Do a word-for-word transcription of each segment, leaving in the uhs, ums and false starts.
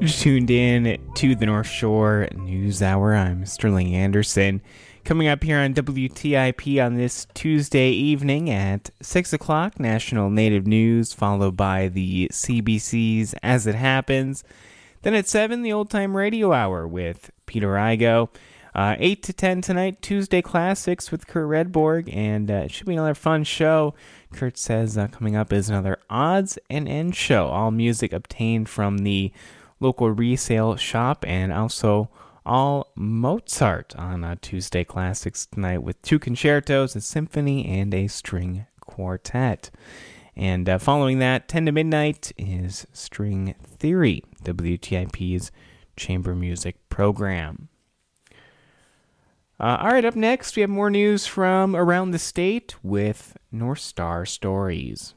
Tuned in to the North Shore News Hour. I'm Sterling Anderson. Coming up here on W T I P on this Tuesday evening at six o'clock, National Native News, followed by the C B C's As It Happens. Then at seven, the Old Time Radio Hour with Peter Igo. Uh, eight to ten tonight, Tuesday Classics with Kurt Redborg, and uh, it should be another fun show. Kurt says uh, coming up is another Odds and Ends show. All music obtained from the local resale shop, and also all Mozart on uh, Tuesday Classics tonight with two concertos, a symphony, and a string quartet. And uh, following that, ten to midnight is String Theory, W T I P's chamber music program. Uh, all right, up next, we have more news from around the state with North Star Stories.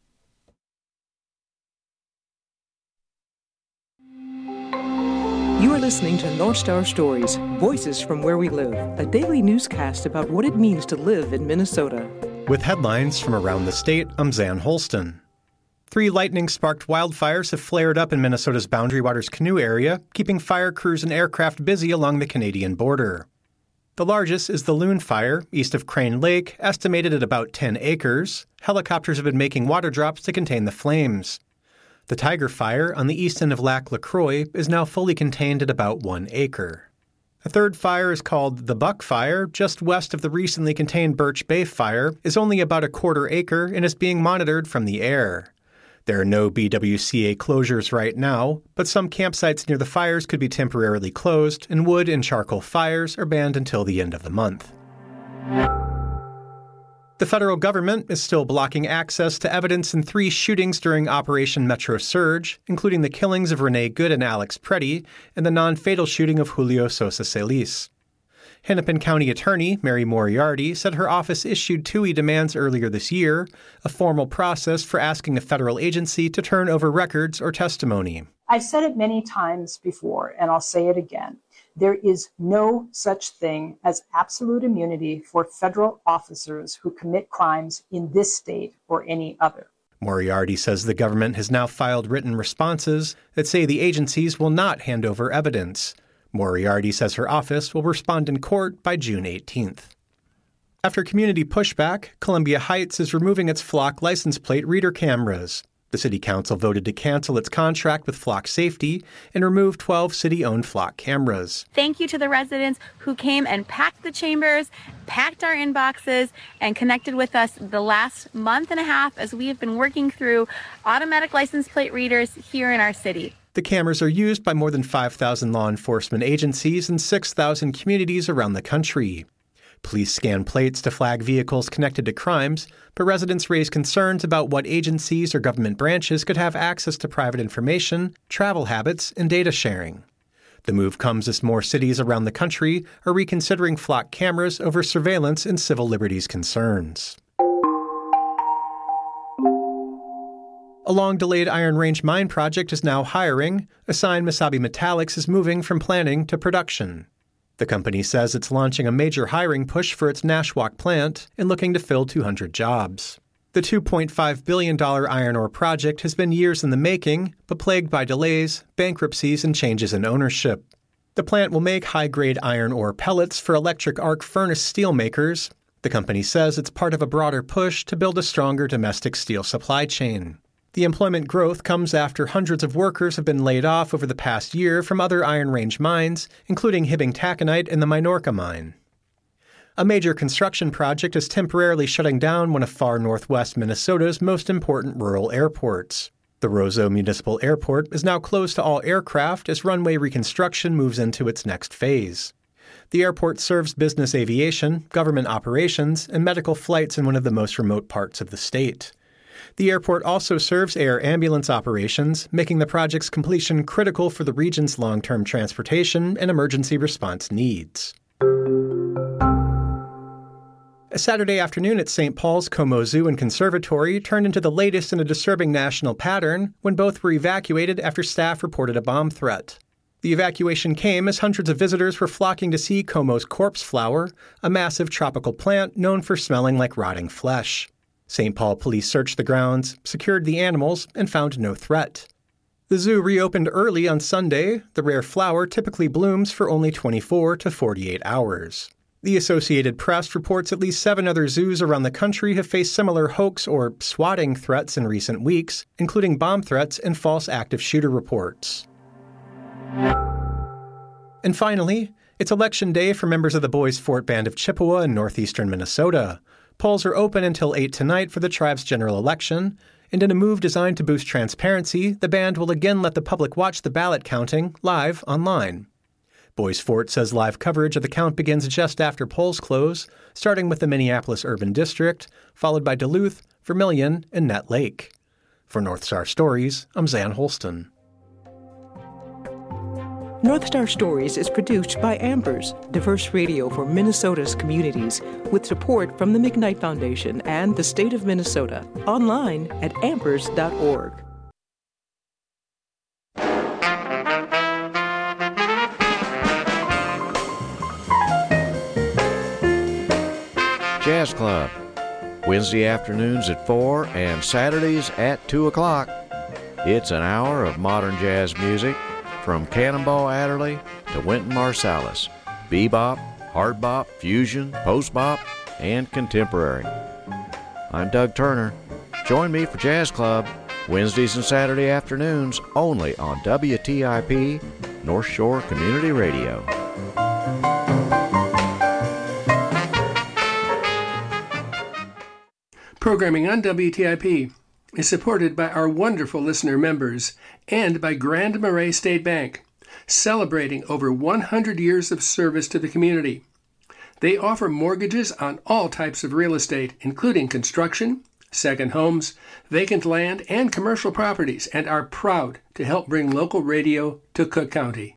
You are listening to North Star Stories, Voices from Where We Live, a daily newscast about what it means to live in Minnesota. With headlines from around the state, I'm Zan Holston. Three lightning-sparked wildfires have flared up in Minnesota's Boundary Waters Canoe area, keeping fire crews and aircraft busy along the Canadian border. The largest is the Loon Fire, east of Crane Lake, estimated at about ten acres. Helicopters have been making water drops to contain the flames. The Tiger Fire, on the east end of Lac La Croix, is now fully contained at about one acre. A third fire is called the Buck Fire, just west of the recently contained Birch Bay Fire, is only about a quarter acre and is being monitored from the air. There are no B W C A closures right now, but some campsites near the fires could be temporarily closed, and wood and charcoal fires are banned until the end of the month. The federal government is still blocking access to evidence in three shootings during Operation Metro Surge, including the killings of Renee Good and Alex Preddy and the non-fatal shooting of Julio Sosa Celis. Hennepin County Attorney Mary Moriarty said her office issued T U I demands earlier this year, a formal process for asking a federal agency to turn over records or testimony. I've said it many times before, and I'll say it again. There is no such thing as absolute immunity for federal officers who commit crimes in this state or any other. Moriarty says the government has now filed written responses that say the agencies will not hand over evidence. Moriarty says her office will respond in court by June eighteenth. After community pushback, Columbia Heights is removing its Flock license plate reader cameras. The City Council voted to cancel its contract with Flock Safety and remove twelve city-owned Flock cameras. Thank you to the residents who came and packed the chambers, packed our inboxes, and connected with us the last month and a half as we have been working through automatic license plate readers here in our city. The cameras are used by more than five thousand law enforcement agencies and six thousand communities around the country. Police scan plates to flag vehicles connected to crimes, but residents raise concerns about what agencies or government branches could have access to private information, travel habits, and data sharing. The move comes as more cities around the country are reconsidering Flock cameras over surveillance and civil liberties concerns. A long-delayed Iron Range mine project is now hiring. A sign Mesabi Metallics is moving from planning to production. The company says it's launching a major hiring push for its Nashwauk plant and looking to fill two hundred jobs. The two point five billion dollars iron ore project has been years in the making, but plagued by delays, bankruptcies, and changes in ownership. The plant will make high-grade iron ore pellets for electric arc furnace steel makers. The company says it's part of a broader push to build a stronger domestic steel supply chain. The employment growth comes after hundreds of workers have been laid off over the past year from other Iron Range mines, including Hibbing Taconite and the Minorca mine. A major construction project is temporarily shutting down one of far northwest Minnesota's most important rural airports. The Roseau Municipal Airport is now closed to all aircraft as runway reconstruction moves into its next phase. The airport serves business aviation, government operations, and medical flights in one of the most remote parts of the state. The airport also serves air ambulance operations, making the project's completion critical for the region's long-term transportation and emergency response needs. A Saturday afternoon at Saint Paul's Como Zoo and Conservatory turned into the latest in a disturbing national pattern when both were evacuated after staff reported a bomb threat. The evacuation came as hundreds of visitors were flocking to see Como's corpse flower, a massive tropical plant known for smelling like rotting flesh. Saint Paul police searched the grounds, secured the animals, and found no threat. The zoo reopened early on Sunday. The rare flower typically blooms for only twenty-four to forty-eight hours. The Associated Press reports at least seven other zoos around the country have faced similar hoax or swatting threats in recent weeks, including bomb threats and false active shooter reports. And finally, it's Election Day for members of the Boys Fort Band of Chippewa in northeastern Minnesota. Polls are open until eight tonight for the tribe's general election, and in a move designed to boost transparency, the band will again let the public watch the ballot counting live online. Boys Fort says live coverage of the count begins just after polls close, starting with the Minneapolis Urban District, followed by Duluth, Vermilion, and Nett Lake. For North Star Stories, I'm Zan Holston. North Star Stories is produced by Ambers, diverse radio for Minnesota's communities, with support from the McKnight Foundation and the state of Minnesota. Online at ambers dot org. Jazz Club, Wednesday afternoons at four and Saturdays at two o'clock. It's an hour of modern jazz music from Cannonball Adderley to Wynton Marsalis, bebop, hard bop, fusion, post bop, and contemporary. I'm Doug Turner. Join me for Jazz Club, Wednesdays and Saturday afternoons, only on W T I P, North Shore Community Radio. Programming on W T I P is supported by our wonderful listener members and by Grand Marais State Bank, celebrating over one hundred years of service to the community. They offer mortgages on all types of real estate, including construction, second homes, vacant land, and commercial properties, and are proud to help bring local radio to Cook County.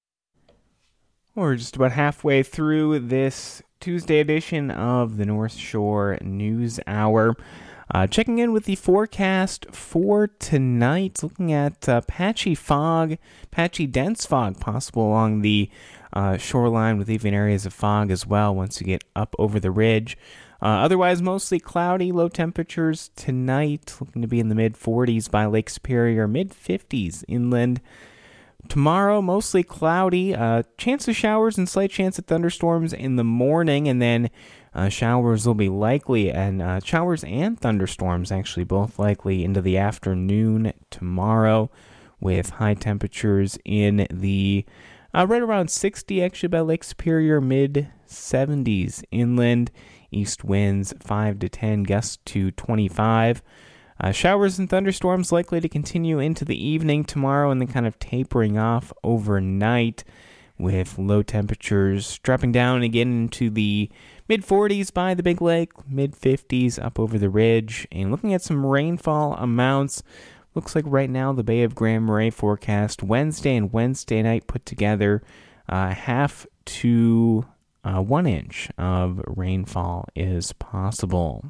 We're just about halfway through this Tuesday edition of the North Shore News Hour. Uh, checking in with the forecast for tonight, looking at uh, patchy fog, patchy dense fog possible along the uh, shoreline with even areas of fog as well once you get up over the ridge. Uh, otherwise, mostly cloudy, low temperatures tonight, looking to be in the mid forties by Lake Superior, mid fifties inland. Tomorrow, mostly cloudy, uh, chance of showers and slight chance of thunderstorms in the morning, and then uh, showers will be likely, and uh, showers and thunderstorms actually both likely into the afternoon tomorrow, with high temperatures in the uh, right around sixty actually by Lake Superior, mid seventies inland, east winds five to ten, gusts to twenty-five. Uh, showers and thunderstorms likely to continue into the evening tomorrow and then kind of tapering off overnight with low temperatures dropping down again into the mid forties by the Big Lake, mid fifties up over the ridge. And looking at some rainfall amounts, looks like right now the Bay of Grand Marais forecast Wednesday and Wednesday night put together uh, half to uh, one inch of rainfall is possible.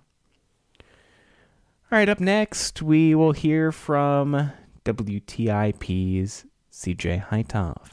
All right, up next, we will hear from W T I P's C J Hytov.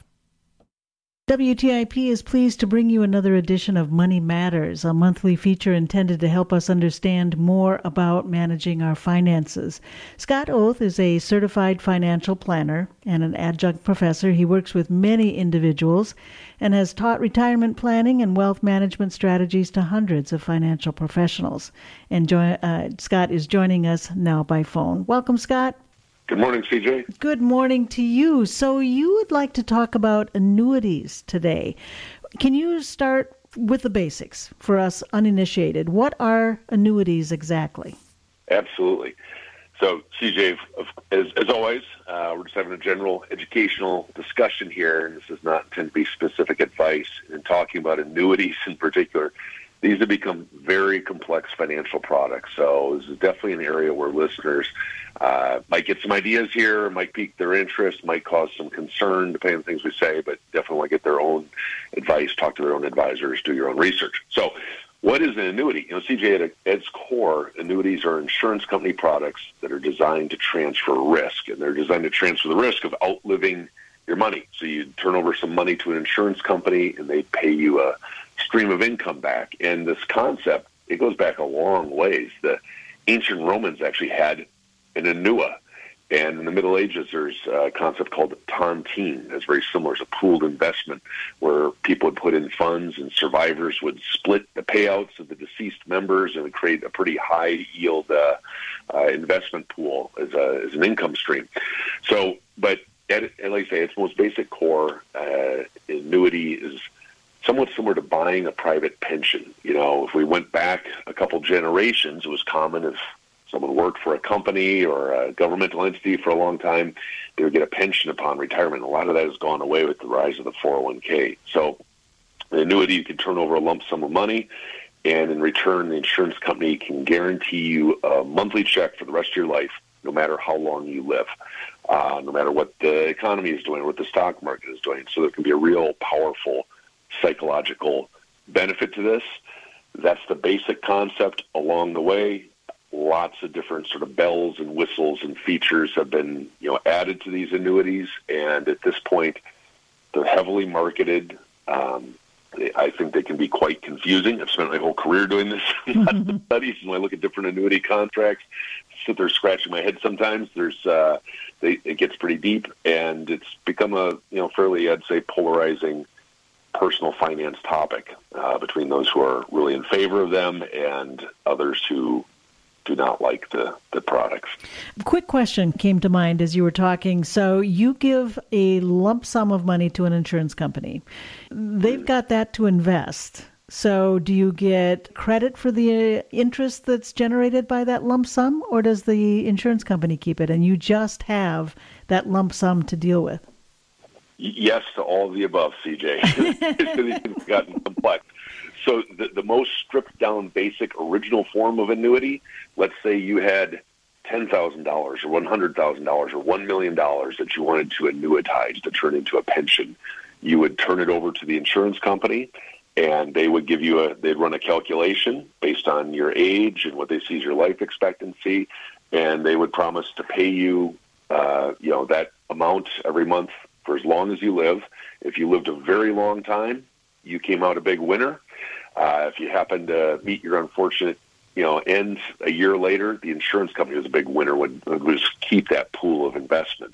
W T I P is pleased to bring you another edition of Money Matters, a monthly feature intended to help us understand more about managing our finances. Scott Oath is a certified financial planner and an adjunct professor. He works with many individuals and has taught retirement planning and wealth management strategies to hundreds of financial professionals. And jo- uh, Scott is joining us now by phone. Welcome, Scott. Good morning, C J. Good morning to you. So you would like to talk about annuities today. Can you start with the basics for us uninitiated? What are annuities exactly? Absolutely. So, C J, as, as always, uh, we're just having a general educational discussion here, and this is not intended to be specific advice. In talking about annuities in particular, these have become very complex financial products. So this is definitely an area where listeners uh, might get some ideas here, might pique their interest, might cause some concern, depending on things we say, but definitely want to get their own advice, talk to their own advisors, do your own research. So what is an annuity? You know, C J, at its core, annuities are insurance company products that are designed to transfer risk, and they're designed to transfer the risk of outliving your money. So you turn over some money to an insurance company, and they pay you a stream of income back. And this concept, it goes back a long ways. The ancient Romans actually had an annua, And in the Middle Ages, there's a concept called tontine. That's very similar. It's a pooled investment where people would put in funds and survivors would split the payouts of the deceased members and would create a pretty high yield uh, uh, investment pool as, a, as an income stream. So, but at, at like I say, its most basic core, uh, annuity is somewhat similar to buying a private pension. You know, if we went back a couple generations, it was common if someone worked for a company or a governmental entity for a long time, they would get a pension upon retirement. A lot of that has gone away with the rise of the four oh one k. So the annuity, you can turn over a lump sum of money, and in return, the insurance company can guarantee you a monthly check for the rest of your life, no matter how long you live, uh, no matter what the economy is doing or what the stock market is doing. So there can be a real powerful psychological benefit to this. That's the basic concept. Along the way, lots of different sort of bells and whistles and features have been, you know, added to these annuities, and at this point, they're heavily marketed. Um, I think they can be quite confusing. I've spent my whole career doing this, lots of studies, and when I look at different annuity contracts, sit there scratching my head sometimes. There's, uh, they, it gets pretty deep, and it's become a, you know, fairly, I'd say, polarizing personal finance topic uh, between those who are really in favor of them and others who do not like the, the products. A quick question came to mind as you were talking. So you give a lump sum of money to an insurance company. They've got that to invest. So do you get credit for the interest that's generated by that lump sum, or does the insurance company keep it and you just have that lump sum to deal with? Yes to all of the above, C J. It's gotten complex. So the, the most stripped-down, basic, original form of annuity, let's say you had ten thousand dollars or one hundred thousand dollars or one million dollars that you wanted to annuitize to turn into a pension. You would turn it over to the insurance company, and they would give you a, they'd run a calculation based on your age and what they see as your life expectancy, and they would promise to pay you, uh, you know, that amount every month for as long as you live. If you lived a very long time, you came out a big winner. Uh, if you happen to meet your unfortunate, you know, end a year later, the insurance company was a big winner, would, would just keep that pool of investments.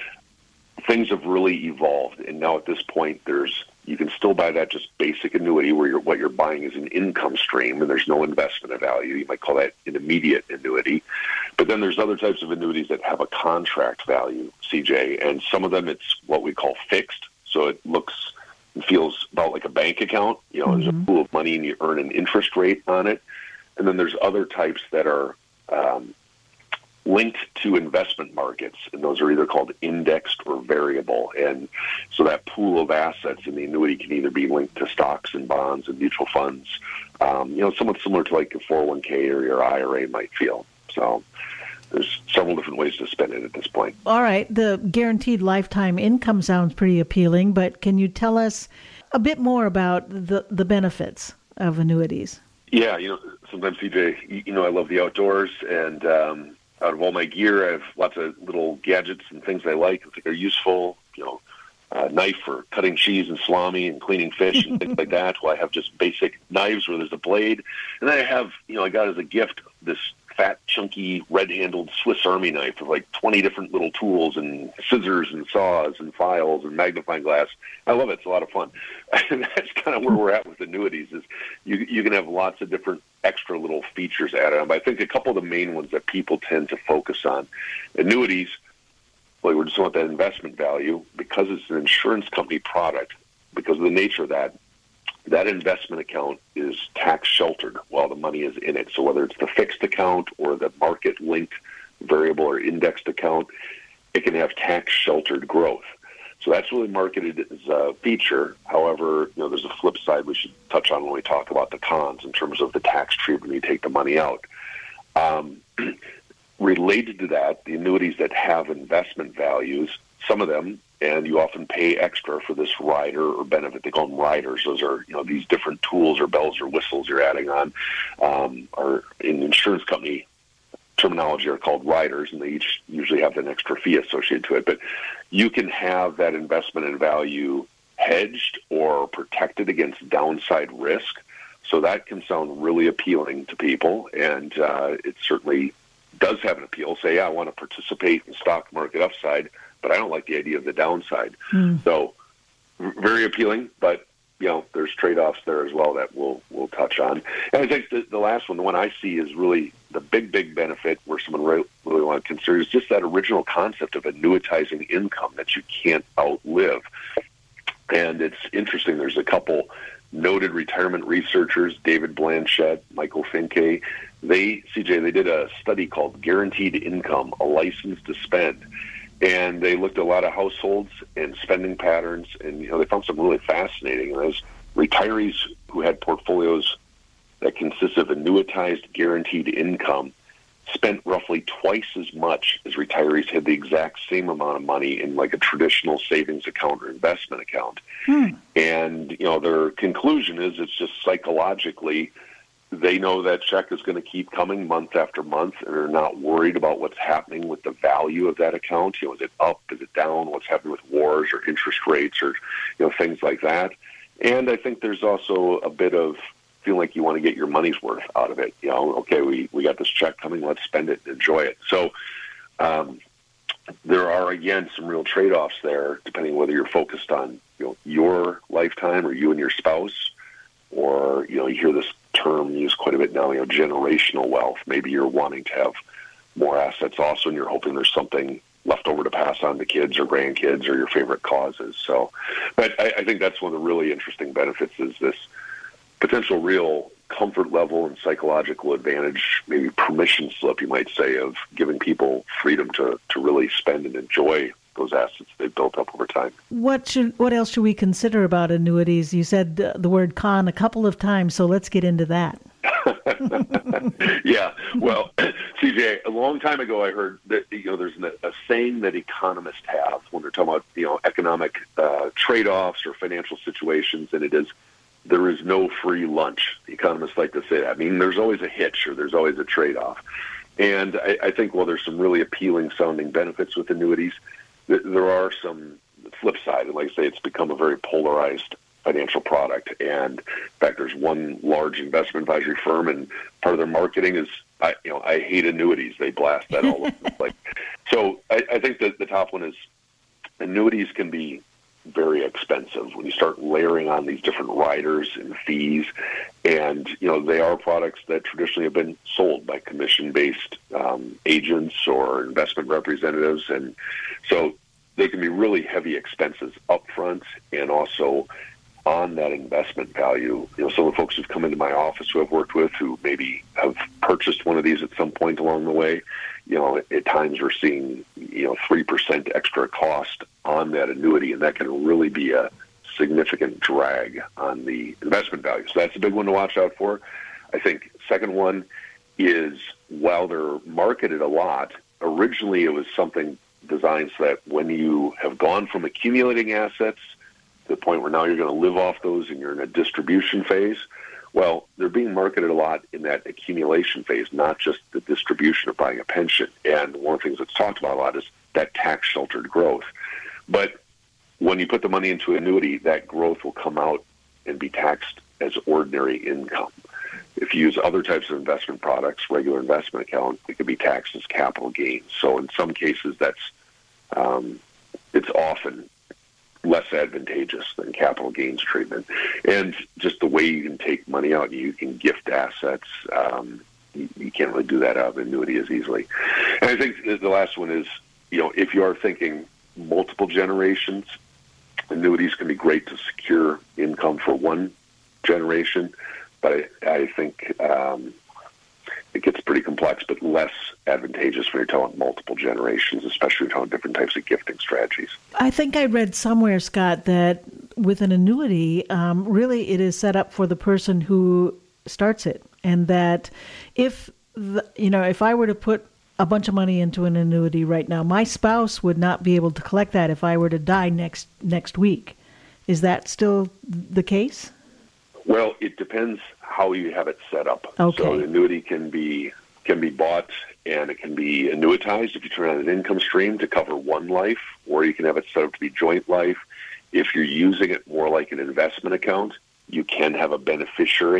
Things have really evolved, and now at this point, there's you can still buy that just basic annuity where you're, what you're buying is an income stream, and there's no investment of value. You might call that an immediate annuity. But then there's other types of annuities that have a contract value, C J, and some of them it's what we call fixed, so it looks and feels about like a bank account. You know, mm-hmm. There's a pool of money and you earn an interest rate on it. And then there's other types that are um, linked to investment markets, and those are either called indexed or variable. And so that pool of assets in the annuity can either be linked to stocks and bonds and mutual funds, um, you know, somewhat similar to like a four oh one k or your I R A might feel. So there's several different ways to spend it at this point. All right. The guaranteed lifetime income sounds pretty appealing, but can you tell us a bit more about the, the benefits of annuities? Yeah, you know, sometimes, C J, you know, I love the outdoors, and um, out of all my gear, I have lots of little gadgets and things I like. I think are useful, you know, a knife for cutting cheese and salami and cleaning fish and things like that. Well, I have just basic knives where there's a blade. And then I have, you know, I got as a gift this fat, chunky, red-handled Swiss Army knife with like twenty different little tools and scissors and saws and files and magnifying glass. I love it. It's a lot of fun. And that's kind of where we're at with annuities is you, you can have lots of different extra little features added on. But I think a couple of the main ones that people tend to focus on, annuities, well, we just want that investment value because it's an insurance company product, because of the nature of that. That investment account is tax sheltered while the money is in it. So whether it's the fixed account or the market linked variable or indexed account, it can have tax sheltered growth. So that's really marketed as a feature. However, you know, there's a flip side we should touch on when we talk about the cons in terms of the tax treatment when you take the money out. Um, related to that, the annuities that have investment values, some of them, and you often pay extra for this rider or benefit. They call them riders. Those are, you know, these different tools or bells or whistles you're adding on, um, are in insurance company terminology are called riders, and they each usually have an extra fee associated to it. But you can have that investment in value hedged or protected against downside risk. So that can sound really appealing to people, and uh, it certainly does have an appeal. Say, yeah, I want to participate in stock market upside, but I don't like the idea of the downside. Mm. So very appealing, but you know, there's trade-offs there as well that we'll we'll touch on. And I think the, the last one, the one I see is really the big, big benefit where someone really, really want to consider is just that original concept of annuitizing income that you can't outlive. And it's interesting. There's a couple noted retirement researchers, David Blanchett, Michael Finke. They, C J, they did a study called Guaranteed Income, a License to Spend. And they looked at a lot of households and spending patterns, and you know they found something really fascinating. And those retirees who had portfolios that consist of annuitized guaranteed income spent roughly twice as much as retirees had the exact same amount of money in like a traditional savings account or investment account. Hmm. And you know their conclusion is it's just psychologically they know that check is going to keep coming month after month, and they're not worried about what's happening with the value of that account. You know, is it up? Is it down? What's happening with wars or interest rates or, you know, things like that. And I think there's also a bit of feeling like you want to get your money's worth out of it. You know, okay, we, we got this check coming, let's spend it and enjoy it. So um, there are, again, some real trade-offs there, depending whether you're focused on, you know, your lifetime or you and your spouse, or, you know, you hear this term used quite a bit now, you know, generational wealth. Maybe you're wanting to have more assets also, and you're hoping there's something left over to pass on to kids or grandkids or your favorite causes. So, but I, I think that's one of the really interesting benefits is this potential real comfort level and psychological advantage, maybe permission slip, you might say, of giving people freedom to, to really spend and enjoy those assets they've built up over time. What should, what else should we consider about annuities? You said uh, the word con a couple of times, so let's get into that. Yeah, well, C J, a long time ago I heard that, you know, there's a, a saying that economists have when they're talking about, you know, economic uh, trade-offs or financial situations, and it is, there is no free lunch. The economists like to say that. I mean, there's always a hitch or there's always a trade-off. And I, I think, well, there's some really appealing sounding benefits with annuities. There are some flip side, and like I say, it's become a very polarized financial product. And in fact, there's one large investment advisory firm, and part of their marketing is, I, you know, I hate annuities. They blast that all over. Like, so I, I think that the top one is annuities can be very expensive when you start layering on these different riders and fees. And, you know, they are products that traditionally have been sold by commission-based um, agents or investment representatives. And so they can be really heavy expenses up front and also on that investment value. You know, some of the folks who've come into my office who I've worked with who maybe have purchased one of these at some point along the way, you know, at times we're seeing, you know, three percent extra cost on that annuity, and that can really be a significant drag on the investment value. So that's a big one to watch out for. I think second one is, while they're marketed a lot, originally it was something designed so that when you have gone from accumulating assets to the point where now you're going to live off those and you're in a distribution phase, well, they're being marketed a lot in that accumulation phase, not just the distribution of buying a pension. And one of the things that's talked about a lot is that tax-sheltered growth. But when you put the money into an annuity, that growth will come out and be taxed as ordinary income. If you use other types of investment products, regular investment account, it could be taxed as capital gains. So in some cases, that's um, it's often less advantageous than capital gains treatment. And just the way you can take money out, you can gift assets. Um, you, you can't really do that out of an annuity as easily. And I think the last one is, you know, if you are thinking multiple generations, annuities can be great to secure income for one generation, but I, I think um, it gets pretty complex, but less advantageous when you're telling multiple generations, especially when you're telling different types of gifting strategies. I think I read somewhere, Scott, that with an annuity, um, really it is set up for the person who starts it, and that if the, you know, if I were to put a bunch of money into an annuity right now, my spouse would not be able to collect that if I were to die next next week. Is that still the case? Well, it depends how you have it set up. Okay. So an annuity can be can be bought and it can be annuitized if you turn on an income stream to cover one life, or you can have it set up to be joint life. If you're using it more like an investment account, you can have a beneficiary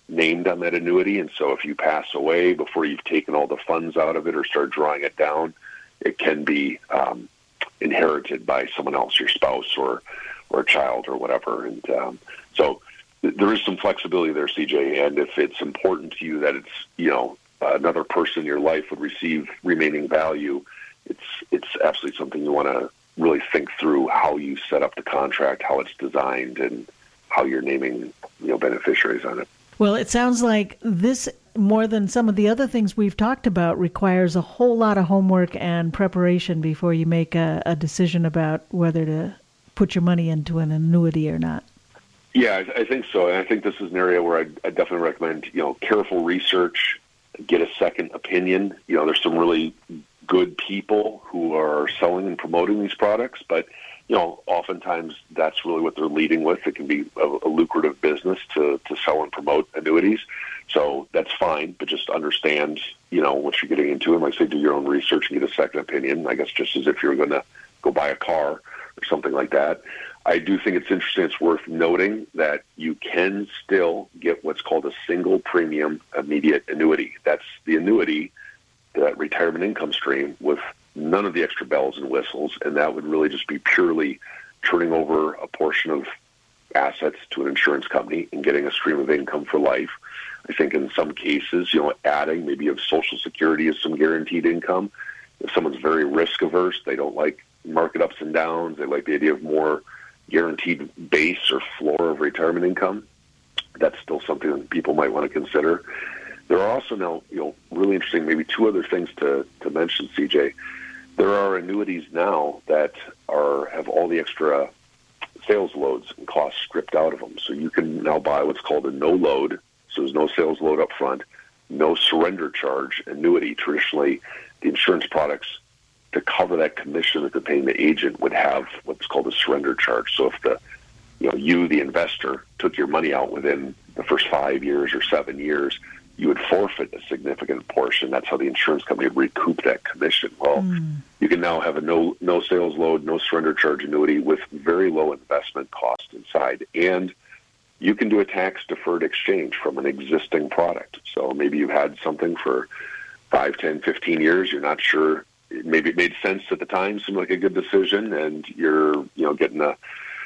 named on that annuity. And so if you pass away before you've taken all the funds out of it or start drawing it down, it can be um, inherited by someone else, your spouse or or a child or whatever. And um, so th- there is some flexibility there, C J. And if it's important to you that it's, you know, another person in your life would receive remaining value, it's it's absolutely something you want to really think through how you set up the contract, how it's designed, and how you're naming, you know, beneficiaries on it. Well, it sounds like this, more than some of the other things we've talked about, requires a whole lot of homework and preparation before you make a, a decision about whether to put your money into an annuity or not. Yeah, I, I think so. And I think this is an area where I, I definitely recommend, you know, careful research, get a second opinion. You know, there's some really good people who are selling and promoting these products, but you know, oftentimes that's really what they're leading with. It can be a, a lucrative business to, to sell and promote annuities. So that's fine, but just understand, you know, what you're getting into. And like I say, do your own research and get a second opinion, I guess, just as if you were going to go buy a car or something like that. I do think it's interesting. It's worth noting that you can still get what's called a single premium immediate annuity. That's the annuity, that retirement income stream with none of the extra bells and whistles, and that would really just be purely turning over a portion of assets to an insurance company and getting a stream of income for life. I think in some cases, you know, adding maybe of Social Security as some guaranteed income. If someone's very risk averse, they don't like market ups and downs, they like the idea of more guaranteed base or floor of retirement income, that's still something that people might want to consider. There are also now, you know, really interesting, maybe two other things to, to mention, C J. There are annuities now that are have all the extra sales loads and costs stripped out of them. So you can now buy what's called a no-load, so there's no sales load up front, no surrender charge annuity. Traditionally, the insurance products, to cover that commission that they're paying the agent, would have what's called a surrender charge. So if the, you know, you, the investor, took your money out within the first five years or seven years, you would forfeit a significant portion. That's how the insurance company would recoup that commission. Well, mm. you can now have a no no sales load, no surrender charge annuity with very low investment cost inside. And you can do a tax-deferred exchange from an existing product. So maybe you had something for five, ten, fifteen years. You're not sure. Maybe it made sense at the time, seemed like a good decision, and you're, you know, getting a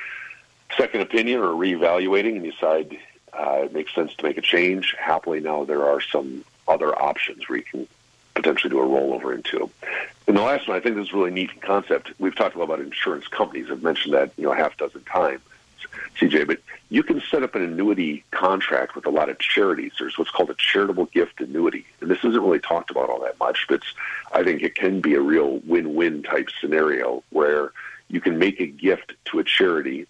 second opinion or reevaluating, and you decide Uh, it makes sense to make a change. Happily, now there are some other options where you can potentially do a rollover into. And the last one, I think this is a really neat concept. We've talked a lot about insurance companies. I've mentioned that, you know, a half dozen times, C J, but you can set up an annuity contract with a lot of charities. There's what's called a charitable gift annuity. And this isn't really talked about all that much, but it's, I think it can be a real win-win type scenario where you can make a gift to a charity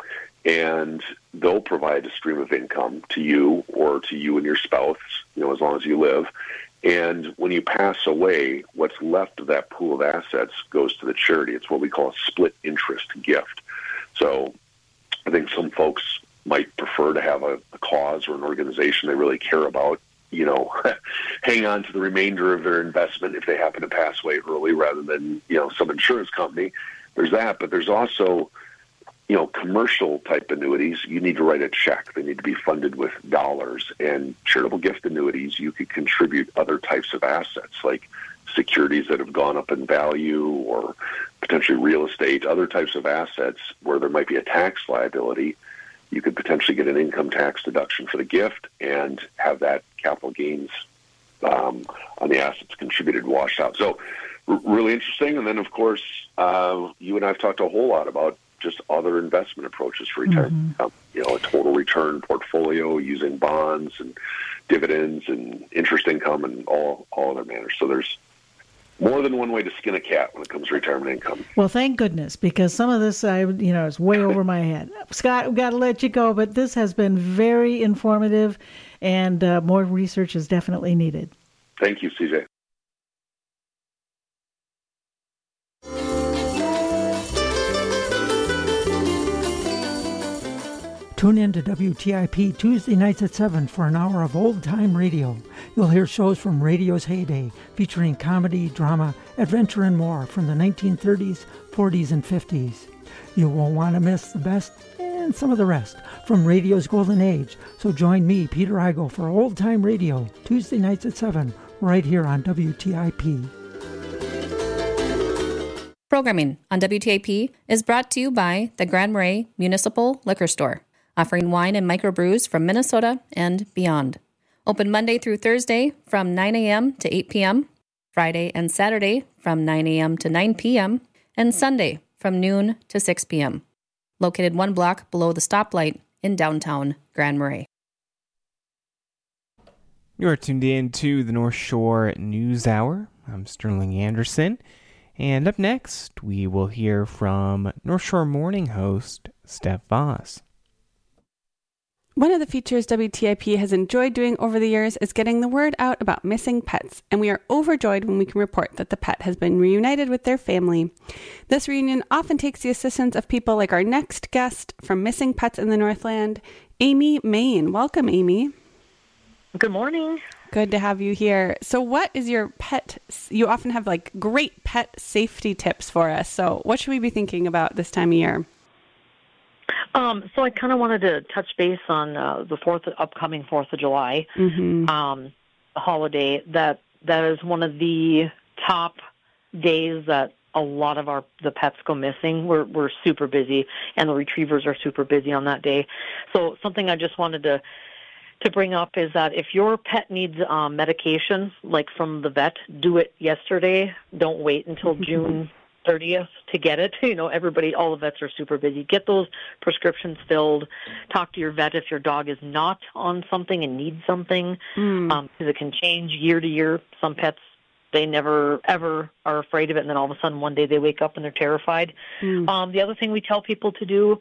and they'll provide a stream of income to you or to you and your spouse, you know, as long as you live. And when you pass away, what's left of that pool of assets goes to the charity. It's what we call a split interest gift. So I think some folks might prefer to have a, a cause or an organization they really care about, you know, hang on to the remainder of their investment if they happen to pass away early rather than, you know, some insurance company. There's that, but there's also, you know, commercial type annuities. You need to write a check. They need to be funded with dollars. And charitable gift annuities, you could contribute other types of assets like securities that have gone up in value or potentially real estate, other types of assets where there might be a tax liability. You could potentially get an income tax deduction for the gift and have that capital gains um, on the assets contributed washed out. So r- really interesting. And then, of course, uh, you and I have talked a whole lot about just other investment approaches for retirement. Mm-hmm. Um, you know, a total return portfolio using bonds and dividends and interest income and all, all other manners. So there's more than one way to skin a cat when it comes to retirement income. Well, thank goodness, because some of this, I you know, is way over my head. Scott, we've got to let you go, but this has been very informative, and uh, more research is definitely needed. Thank you, C J. Tune in to W T I P Tuesday nights at seven for an hour of old-time radio. You'll hear shows from radio's heyday, featuring comedy, drama, adventure, and more from the nineteen thirties, forties, and fifties. You won't want to miss the best and and some of the rest from radio's golden age. So join me, Peter Igo, for Old Time Radio, Tuesday nights at seven, right here on W T I P. Programming on W T I P is brought to you by the Grand Marais Municipal Liquor Store, offering wine and microbrews from Minnesota and beyond. Open Monday through Thursday from nine a.m. to eight p.m., Friday and Saturday from nine a.m. to nine p.m., and Sunday from noon to six p.m. Located one block below the stoplight in downtown Grand Marais. You're tuned in to the North Shore News Hour. I'm Sterling Anderson. And up next, we will hear from North Shore Morning host Steph Voss. One of the features W T I P has enjoyed doing over the years is getting the word out about missing pets, and we are overjoyed when we can report that the pet has been reunited with their family. This reunion often takes the assistance of people like our next guest from Missing Pets in the Northland, Amy Main. Welcome, Amy. Good morning. Good to have you here. So what is your pet? You often have like great pet safety tips for us. So what should we be thinking about this time of year? Um, so I kind of wanted to touch base on uh, the fourth upcoming Fourth of July mm-hmm. um, holiday. That that is one of the top days that a lot of our the pets go missing. We're we're super busy, and the retrievers are super busy on that day. So something I just wanted to. to bring up is that if your pet needs um, medication, like from the vet, do it yesterday. Don't wait until June thirtieth to get it. You know, everybody, all the vets are super busy. Get those prescriptions filled. Talk to your vet if your dog is not on something and needs something, mm. um, because it can change year to year. Some pets, they never, ever are afraid of it, and then all of a sudden one day they wake up and they're terrified. Mm. Um, the other thing we tell people to do,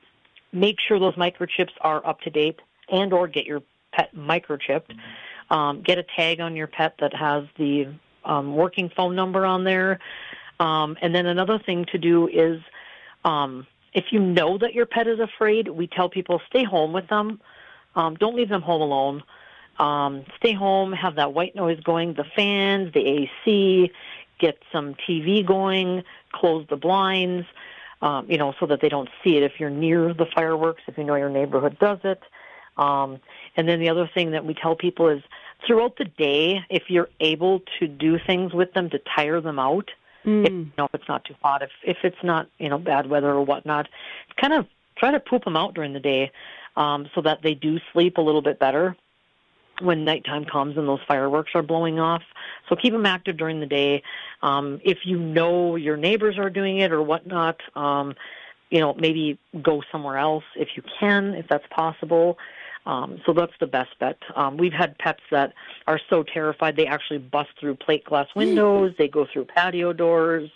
make sure those microchips are up to date, and or get your pet microchipped. Um, get a tag on your pet that has the um, working phone number on there. Um, and then another thing to do is um, if you know that your pet is afraid, we tell people stay home with them. Um, don't leave them home alone. Um, stay home, have that white noise going, the fans, the A C, get some T V going, close the blinds, um, you know, so that they don't see it if you're near the fireworks, if you know your neighborhood does it. Um, and then the other thing that we tell people is throughout the day, if you're able to do things with them to tire them out, mm. if, you know, if it's not too hot, if, if it's not, you know, bad weather or whatnot, kind of try to poop them out during the day um, so that they do sleep a little bit better when nighttime comes and those fireworks are blowing off. So keep them active during the day. Um, if you know your neighbors are doing it or whatnot, um, you know, maybe go somewhere else if you can, if that's possible. Um, so that's the best bet. Um, we've had pets that are so terrified they actually bust through plate glass windows. They go through patio doors.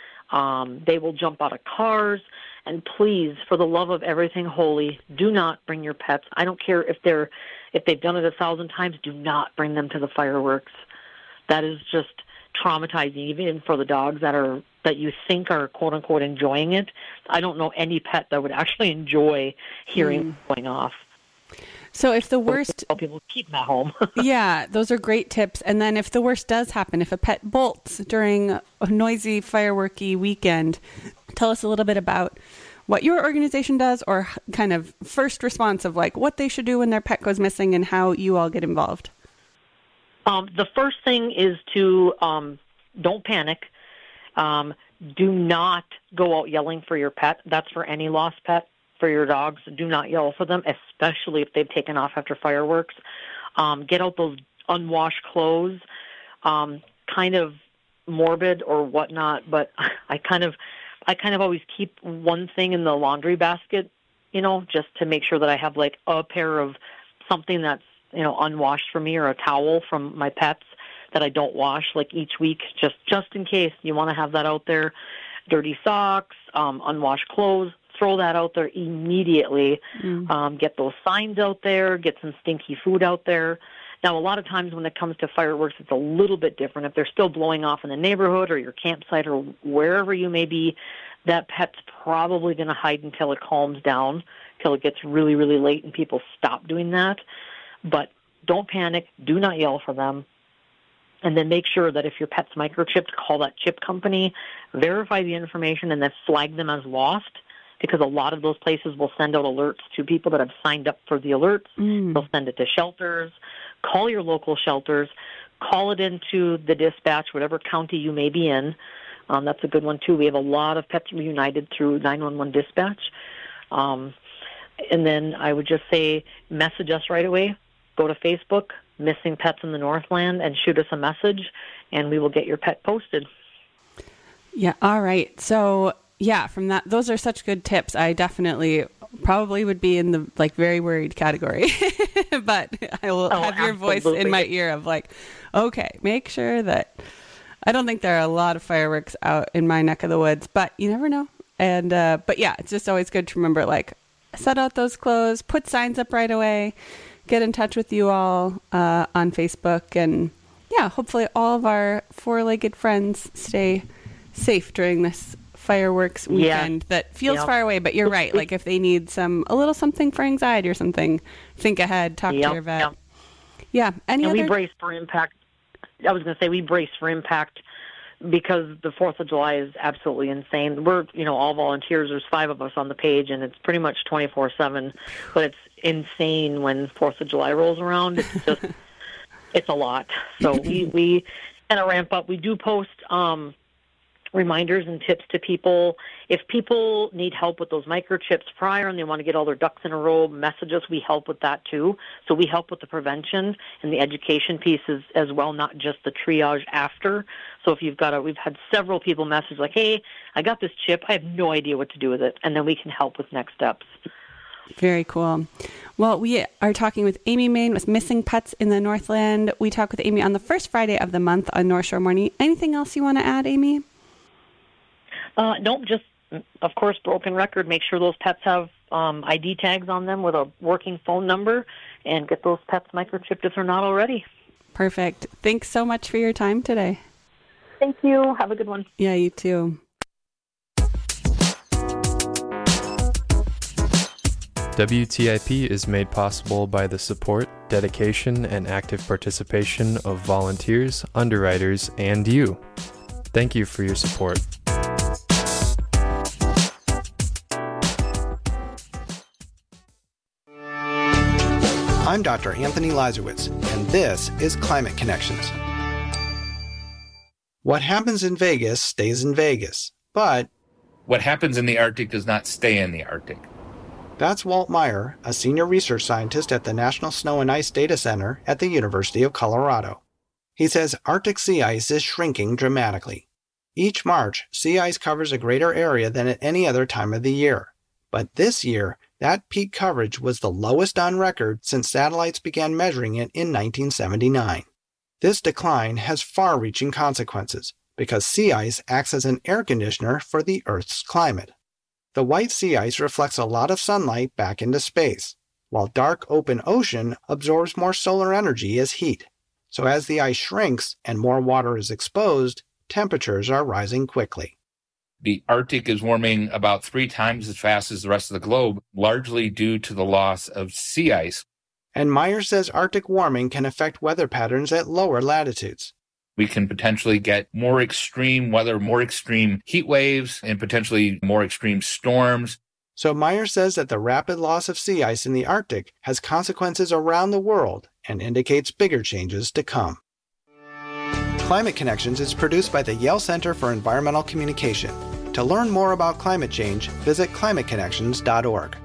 Um, they will jump out of cars. And please, for the love of everything holy, do not bring your pets. I don't care if they're if they've done it a thousand times. Do not bring them to the fireworks. That is just traumatizing, even for the dogs that are that you think are quote unquote enjoying it. I don't know any pet that would actually enjoy hearing mm. it going off. So if the worst... Tell people keep them at home. Yeah, those are great tips. And then if the worst does happen, if a pet bolts during a noisy, fireworky weekend, tell us a little bit about what your organization does or kind of first response of like what they should do when their pet goes missing and how you all get involved. Um, the first thing is to um, don't panic. Um, do not go out yelling for your pet. That's for any lost pet. For your dogs, do not yell for them, especially if they've taken off after fireworks. Um, get out those unwashed clothes. Um, kind of morbid or whatnot, but I kind of, I kind of always keep one thing in the laundry basket, you know, just to make sure that I have like a pair of something that's, you know, unwashed for me or a towel from my pets that I don't wash like each week, just just in case you want to have that out there. Dirty socks, um, unwashed clothes. Throw that out there immediately. Mm. Um, get those signs out there. Get some stinky food out there. Now, a lot of times when it comes to fireworks, it's a little bit different. If they're still blowing off in the neighborhood or your campsite or wherever you may be, that pet's probably going to hide until it calms down, till it gets really, really late and people stop doing that. But don't panic. Do not yell for them. And then make sure that if your pet's microchipped, call that chip company, verify the information, and then flag them as lost. because a lot of those places will send out alerts to people that have signed up for the alerts. Mm. They'll send it to shelters. Call your local shelters. Call it into the dispatch, whatever county you may be in. Um, that's a good one, too. We have a lot of Pets Reunited through nine one one dispatch. Um, and then I would just say message us right away. Go to Facebook, Missing Pets in the Northland, and shoot us a message, and we will get your pet posted. Yeah, all right. So, yeah, from that, those are such good tips. I definitely probably would be in the, like, very worried category. But I will oh, have your absolutely. voice in my ear of, like, okay, make sure that... I don't think there are a lot of fireworks out in my neck of the woods, but you never know. And uh, but yeah, it's just always good to remember, like, set out those clothes, put signs up right away, get in touch with you all uh, on Facebook, and yeah, hopefully all of our four-legged friends stay safe during this fireworks weekend yeah. that feels yep. far away. But you're right, like if they need some a little something for anxiety or something, think ahead, talk yep. to your vet. Yep. Yeah, any and other? we brace for impact. I was going to say we brace for impact because the fourth of July is absolutely insane. We're, you know, all volunteers. There's five of us on the page, and it's pretty much twenty-four seven. But it's insane when fourth of July rolls around. It's just, it's a lot. So we, we kind of ramp up. We do post um, reminders and tips to people. If people need help with those microchips prior and they want to get all their ducks in a row, message us. We help with that too. So we help with the prevention and the education pieces as well, not just the triage after. So if you've got a, we've had several people message like, hey, I got this chip. I have no idea what to do with it. And then we can help with next steps. Very cool. Well, we are talking with Amy Main with Missing Pets in the Northland. We talk with Amy on the first Friday of the month on North Shore Morning. Anything else you want to add, Amy? Uh, nope, just, of course, broken record. Make sure those pets have um, I D tags on them with a working phone number, and get those pets microchipped if they're not already. Perfect. Thanks so much for your time today. Thank you. Have a good one. Yeah, you too. W T I P is made possible by the support, dedication, and active participation of volunteers, underwriters, and you. Thank you for your support. I'm Doctor Anthony Lazarowitz, and this is Climate Connections. What happens in Vegas stays in Vegas, but what happens in the Arctic does not stay in the Arctic. That's Walt Meyer, a senior research scientist at the National Snow and Ice Data Center at the University of Colorado. He says Arctic sea ice is shrinking dramatically. Each March, sea ice covers a greater area than at any other time of the year. But this year, that peak coverage was the lowest on record since satellites began measuring it in nineteen seventy-nine. This decline has far-reaching consequences because sea ice acts as an air conditioner for the Earth's climate. The white sea ice reflects a lot of sunlight back into space, while dark open ocean absorbs more solar energy as heat. So as the ice shrinks and more water is exposed, temperatures are rising quickly. The Arctic is warming about three times as fast as the rest of the globe, largely due to the loss of sea ice. And Meyer says Arctic warming can affect weather patterns at lower latitudes. We can potentially get more extreme weather, more extreme heat waves, and potentially more extreme storms. So Meyer says that the rapid loss of sea ice in the Arctic has consequences around the world and indicates bigger changes to come. Climate Connections is produced by the Yale Center for Environmental Communication. To learn more about climate change, visit climate connections dot org.